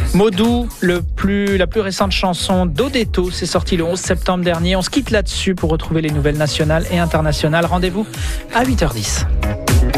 Modou, la plus récente chanson d'Odetto, c'est sorti le 11 septembre dernier. On se quitte là-dessus pour retrouver les nouvelles nationales et internationales. Rendez-vous à 8h10.